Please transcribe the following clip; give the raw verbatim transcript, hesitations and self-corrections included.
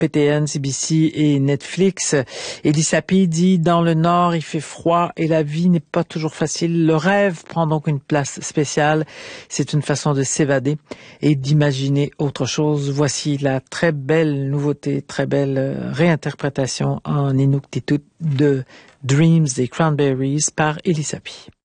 P T N, C B C et Netflix. Elisapi dit « Dans le Nord, il fait froid et la vie n'est pas toujours facile. Le rêve prend donc une place spéciale. C'est une façon de s'évader et d'imaginer autre chose. » Voici la très belle nouveauté, très belle réinterprétation en Inuktitut de Dreams des Cranberries par Elisapi.